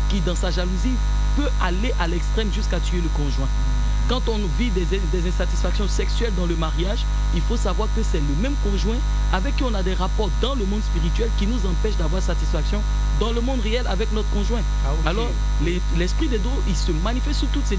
qui, dans sa jalousie, peut aller à l'extrême jusqu'à tuer le conjoint. Quand on vit des insatisfactions sexuelles dans le mariage, il faut savoir que c'est le même conjoint avec qui on a des rapports dans le monde spirituel qui nous empêchent d'avoir satisfaction dans le monde réel avec notre conjoint. Ah, okay. Alors, l'esprit des dons, il se manifeste sous toutes ces